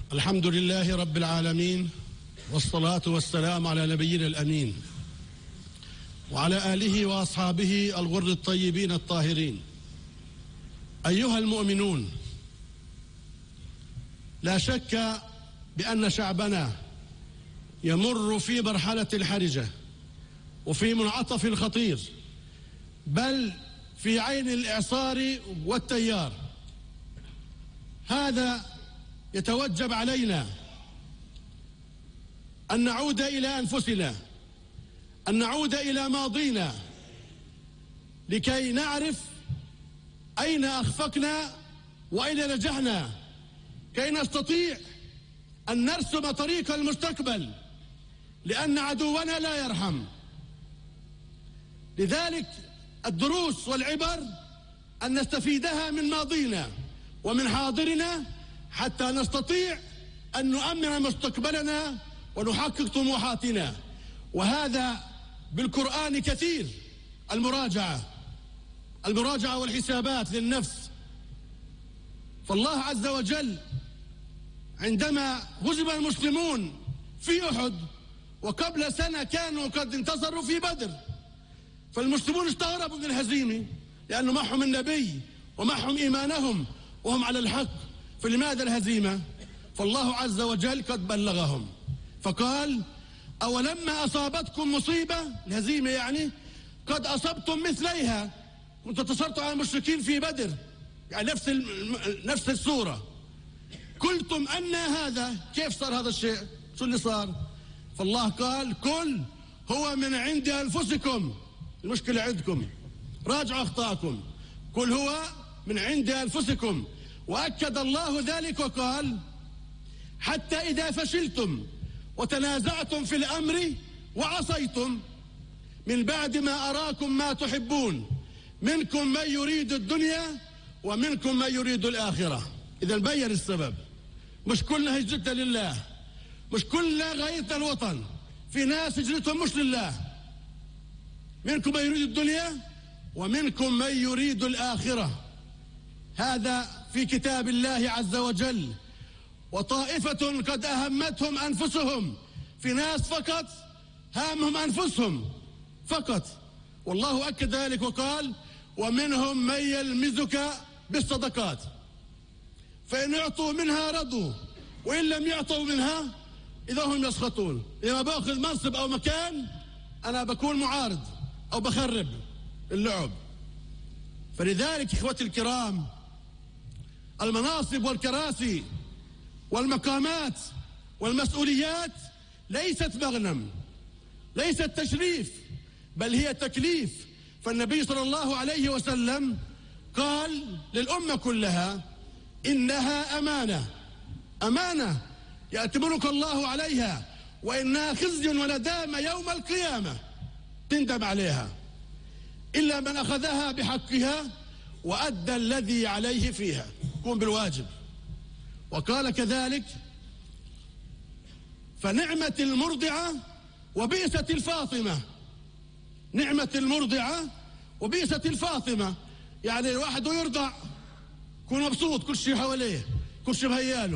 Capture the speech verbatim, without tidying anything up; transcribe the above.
الحمد لله رب العالمين، والصلاة والسلام على نبينا الأمين وعلى آله وأصحابه الغر الطيبين الطاهرين. أيها المؤمنون، لا شك بأن شعبنا يمر في مرحلة الحرجة وفي منعطف الخطير، بل في عين الإعصار والتيار. هذا يتوجب علينا أن نعود إلى أنفسنا، أن نعود إلى ماضينا لكي نعرف أين أخفقنا وأين نجحنا، كي نستطيع أن نرسم طريق المستقبل، لأن عدونا لا يرحم. لذلك الدروس والعبر أن نستفيدها من ماضينا ومن حاضرنا حتى نستطيع أن نؤمن مستقبلنا ونحقق طموحاتنا. وهذا بالقرآن كثير، المراجعة المراجعة والحسابات للنفس. فالله عز وجل عندما هزم المسلمون في أحد وقبل سنة كانوا قد انتصروا في بدر، فالمسلمون استغربوا من الهزيمة لأنه معهم النبي ومعهم إيمانهم وهم على الحق، فلماذا الهزيمة؟ فالله عز وجل قد بلغهم فقال: أولما أصابتكم مصيبة، الهزيمة يعني، قد أصبتم مثليها، كنتم انتصرتوا على المشركين في بدر، يعني نفس نفس السورة، قلتم أن هذا، كيف صار هذا الشيء؟ شو اللي صار؟ فالله قال: قل هو من عند أنفسكم، المشكلة عندكم، راجعوا أخطاءكم، قل هو من عند أنفسكم. وأكد الله ذلك وقال: حتى إذا فشلتم وتنازعتم في الأمر وعصيتم من بعد ما أراكم ما تحبون منكم من يريد الدنيا ومنكم من يريد الآخرة. إذا بين السبب، مش كلنا هجرتنا لله، مش كلنا غايتنا الوطن، في ناس هجرتهم مش لله. منكم من يريد الدنيا ومنكم من يريد الآخرة. هذا في كتاب الله عز وجل. وطائفة قد أهمتهم أنفسهم، في ناس فقط هامهم أنفسهم فقط، والله أكد ذلك وقال: ومنهم من يلمزك بالصدقات فإن يعطوا منها رضوا وإن لم يعطوا منها إذا هم يسخطون. إذا باخذ منصب أو مكان أنا بكون معارض أو بخرب اللعب. فلذلك إخوتي الكرام، المناصب والكراسي والمقامات والمسؤوليات ليست مغنم، ليست تشريف، بل هي تكليف. فالنبي صلى الله عليه وسلم قال للأمة كلها: إنها أمانة، أمانة يأتمنك الله عليها، وإنها خزي وندامة يوم القيامة تندم عليها، إلا من أخذها بحقها وأدى الذي عليه فيها، قم بالواجب. وقال كذلك: فنعمة المرضعة وبئسة الفاطمة. نعمة المرضعة وبئسة الفاطمة، يعني الواحد يرضع يكون مبسوط، كل شيء حواليه، كل شيء مهياله.